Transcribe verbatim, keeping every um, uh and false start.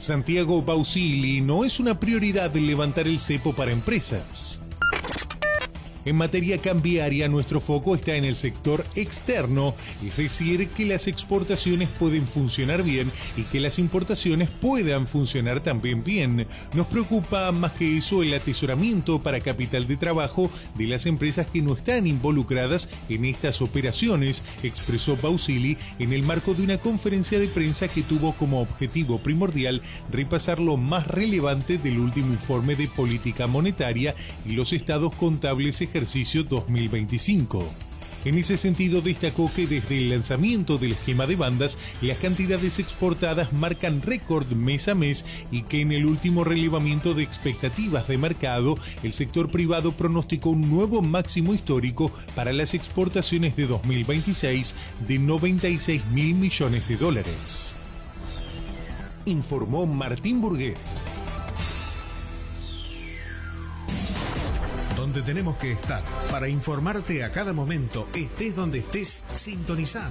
Santiago Bausili, no es una prioridad levantar el cepo para empresas. En materia cambiaria, nuestro foco está en el sector externo, es decir, que las exportaciones pueden funcionar bien y que las importaciones puedan funcionar también bien. Nos preocupa más que eso el atesoramiento para capital de trabajo de las empresas que no están involucradas en estas operaciones, expresó Bausili en el marco de una conferencia de prensa que tuvo como objetivo primordial repasar lo más relevante del último informe de política monetaria y los estados contables ejercicio dos mil veinticinco. En ese sentido, destacó que desde el lanzamiento del esquema de bandas, las cantidades exportadas marcan récord mes a mes y que en el último relevamiento de expectativas de mercado, el sector privado pronosticó un nuevo máximo histórico para las exportaciones de dos mil veintiséis de noventa y seis mil millones de dólares. Informó Martín Burguet. Donde tenemos que estar para informarte a cada momento, estés donde estés, sintonizando